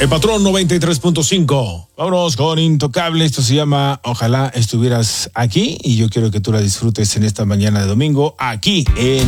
El Patrón 93.5. Vámonos con Intocable. Esto se llama Ojalá estuvieras aquí. Y yo quiero que tú la disfrutes en esta mañana de domingo, aquí en